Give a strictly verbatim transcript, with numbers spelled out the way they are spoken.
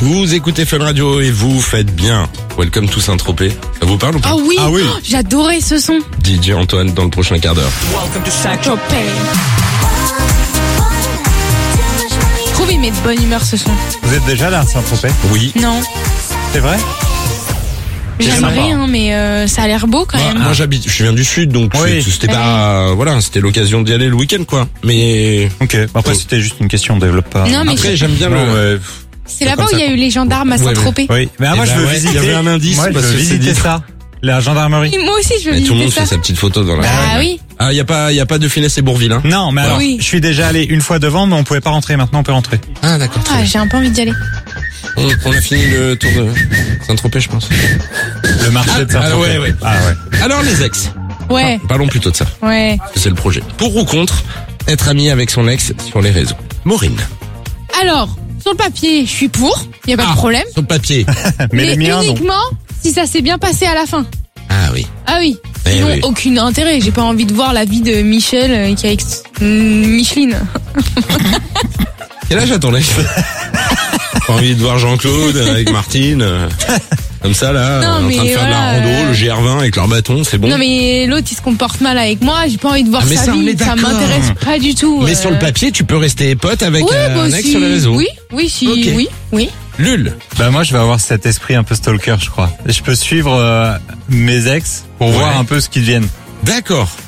Vous écoutez Fun Radio et vous faites bien. Welcome to Saint-Tropez. Ça vous parle ou pas? Ah oui, Ah oui. Oh, j'adorais ce son. D J Antoine dans le prochain quart d'heure. Saint-Tropez. Je trouve il met de bonne humeur ce son. Vous êtes déjà là à Saint-Tropez? Oui. Non, C'est vrai? j'aimerais, hein, mais euh, ça a l'air beau quand Moi, même. moi j'habite, je viens du sud, donc Oui. c'est- c'était pas, euh, voilà, c'était l'occasion d'y aller le week-end, quoi. Mais Ok. Après, Oh. c'était juste une question, on développe pas. Non, mais après, je- j'aime bien Non, le. ouais. c'est là-bas comme où il y ça. a eu les gendarmes à Ouais, Saint-Tropez. Oui. Mais ah, moi, Eh je ben veux ouais, visiter. il y avait un indice, Moi, je parce veux que c'est visiter dit- ça. La gendarmerie. Et moi aussi, je veux Mais tout le monde visiter fait ça. sa petite photo dans la. Ah oui. Ah, y a pas, y a pas de Finesse et Bourville, hein. Non, mais alors, Oui. je suis déjà allé une fois devant, mais on pouvait pas rentrer. Maintenant, on peut rentrer. Ah, d'accord. très Ah, bien. j'ai un peu envie d'y aller. On, on a fini le tour de Saint-Tropez, je pense. Le marché de Saint-Tropez. ah, ouais, ouais. Ah ouais. Alors, les ex. Ouais, Parlons plutôt de ça. ouais. C'est le projet. Pour ou contre être ami avec son ex sur les réseaux? Maureen. Alors, sur le papier, je suis pour. Il y a pas Ah, de problème. Sur le papier. Mais, les miens, non. uniquement si ça s'est bien passé à la fin. Ah oui. Ah oui. Eh Ils n'ont oui. aucun intérêt. J'ai pas envie de voir la vie de Michel euh, qui a ex... Hmm, Micheline. Quel âge a ton ex? Pas envie de voir Jean-Claude avec Martine, euh, comme ça là, Non, en train de mais faire de la voilà, rando, euh, le G R vingt avec leur bâton, c'est bon. Non mais l'autre il se comporte mal avec moi. J'ai pas envie de voir Ah, mais sa ça, on vie. est Ça d'accord. m'intéresse pas du tout. Mais euh. sur le papier, tu peux rester pote avec Oui, euh, bah, un ex si. sur les réseaux. Oui, oui, si, Ok. oui, oui. Lul. Bah moi, je vais avoir cet esprit un peu stalker, je crois. Je peux suivre euh, mes ex pour Ouais. voir un peu ce qu'ils deviennent. D'accord.